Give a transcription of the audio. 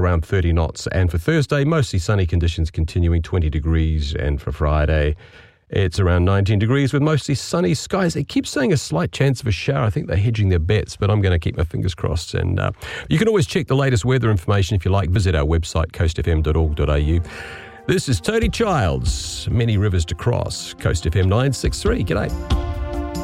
around 30 knots. And for Thursday, mostly sunny conditions continuing, 20 degrees. And for Friday, it's around 19 degrees with mostly sunny skies. They keep saying a slight chance of a shower. I think they're hedging their bets, but I'm going to keep my fingers crossed. And you can always check the latest weather information if you like. Visit our website, coastfm.org.au. This is Tony Childs, Many Rivers to Cross, Coast FM 963. G'day.